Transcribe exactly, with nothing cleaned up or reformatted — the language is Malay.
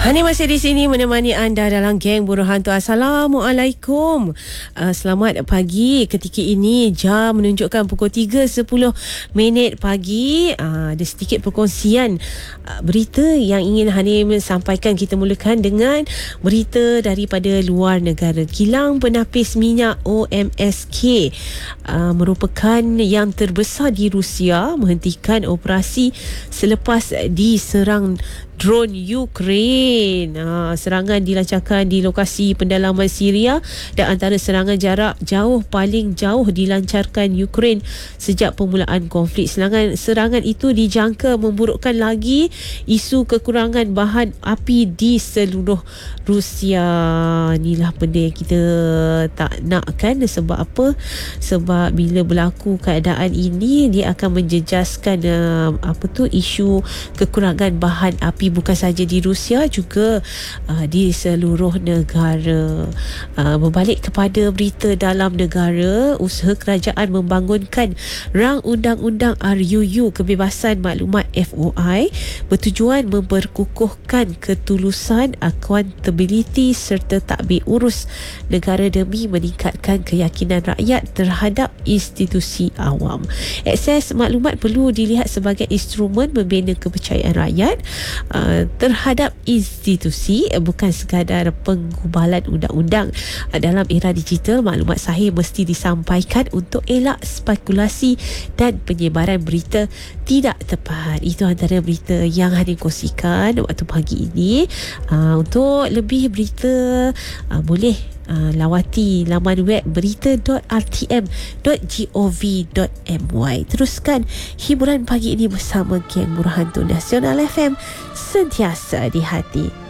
Hani masih di sini menemani anda dalam Geng Buruh Hantu. Assalamualaikum. Uh, selamat pagi. Ketika ini jam menunjukkan pukul tiga sepuluh minit pagi. Uh, ada sedikit perkongsian uh, berita yang ingin Hani sampaikan. Kita mulakan dengan berita daripada luar negara. Kilang penapis minyak O M S K uh, merupakan yang terbesar di Rusia menghentikan operasi selepas diserang drone Ukraine. Ha, serangan dilancarkan di lokasi pendalaman Syria dan antara serangan jarak jauh paling jauh dilancarkan Ukraine sejak permulaan konflik. Serangan serangan itu dijangka memburukkan lagi isu kekurangan bahan api di seluruh Rusia. Inilah benda yang kita tak nak kan. Sebab apa? Sebab bila berlaku keadaan ini, dia akan menjejaskan uh, apa tu isu kekurangan bahan api bukan saja di Rusia, juga uh, di seluruh negara. Uh, berbalik kepada berita dalam negara, usaha kerajaan membangunkan rang undang-undang R U U Kebebasan Maklumat F O I bertujuan memperkukuhkan ketulusan, accountability serta tadbir urus negara demi meningkatkan keyakinan rakyat terhadap institusi awam. Akses maklumat perlu dilihat sebagai instrumen membina kepercayaan rakyat Uh, terhadap institusi, uh, bukan sekadar penggubalan undang-undang. Uh, dalam era digital, maklumat sahih mesti disampaikan untuk elak spekulasi dan penyebaran berita tidak tepat. Itu antara berita yang Hani kongsikan waktu pagi ini. Uh, untuk lebih berita, uh, boleh Uh, lawati laman web berita dot r t m dot gov dot m y. Teruskan hiburan pagi ini bersama Geng Buruh Hantu Nasional F M, sentiasa di hati.